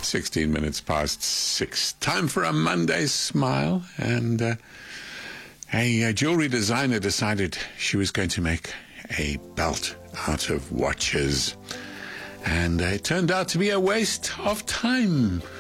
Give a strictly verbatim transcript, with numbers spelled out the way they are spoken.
sixteen minutes past six. Time for a Monday smile. And uh, a, a jewelry designer decided she was going to make a belt out of watches. And uh, it turned out to be a waste of time.